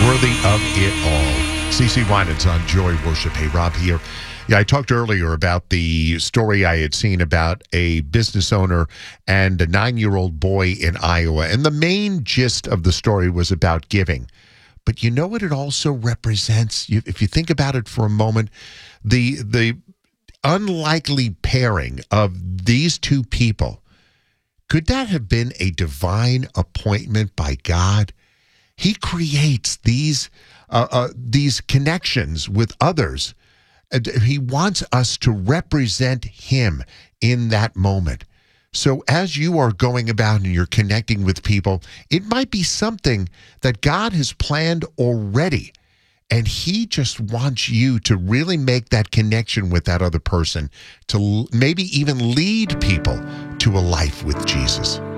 worthy of it all. CeCe Winans on Joy Worship. Hey, Rob here. Yeah, I talked earlier about the story I had seen about a business owner and a 9-year-old boy in Iowa. And the main gist of the story was about giving. But you know what it also represents? If you think about it for a moment, the unlikely pairing of these two people, could that have been a divine appointment by God? He creates these connections with others. He wants us to represent him in that moment. So as you are going about and you're connecting with people, it might be something that God has planned already. And he just wants you to really make that connection with that other person, to maybe even lead people to a life with Jesus.